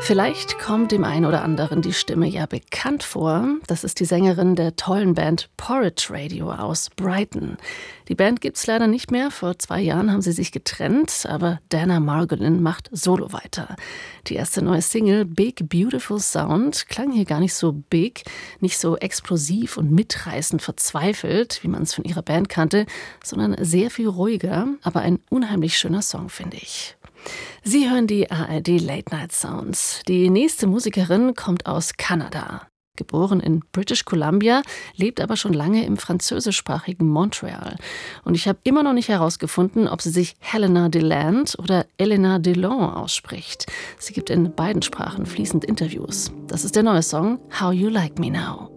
Vielleicht kommt dem einen oder anderen die Stimme ja bekannt vor. Das ist die Sängerin der tollen Band Porridge Radio aus Brighton. Die Band gibt's leider nicht mehr. Vor 2 Jahren haben sie sich getrennt, aber Dana Margolin macht solo weiter. Die erste neue Single Big Beautiful Sound klang hier gar nicht so big, nicht so explosiv und mitreißend verzweifelt, wie man es von ihrer Band kannte, sondern sehr viel ruhiger, aber ein unheimlich schöner Song, finde ich. Sie hören die ARD Late Night Sounds. Die nächste Musikerin kommt aus Kanada. Geboren in British Columbia, lebt aber schon lange im französischsprachigen Montreal. Und ich habe immer noch nicht herausgefunden, ob sie sich Helena Deland oder Elena Delon ausspricht. Sie gibt in beiden Sprachen fließend Interviews. Das ist der neue Song How You Like Me Now.